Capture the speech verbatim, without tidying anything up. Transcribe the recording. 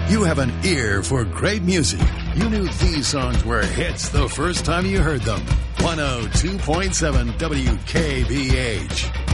You have an ear for great music. You knew these songs were hits the first time you heard them. one oh two point seven W K B H.